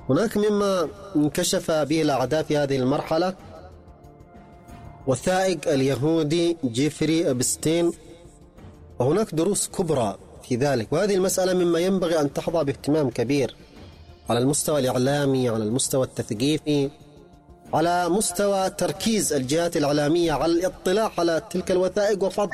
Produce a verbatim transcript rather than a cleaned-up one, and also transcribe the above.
هناك مما انكشف به الأعداء في هذه المرحلة وثائق اليهودي جيفري أبستين، وهناك دروس كبرى في ذلك. وهذه المسألة مما ينبغي أن تحظى باهتمام كبير على المستوى الإعلامي، على المستوى التثقيفي، على مستوى تركيز الجهات الإعلامية على الاطلاع على تلك الوثائق وفضل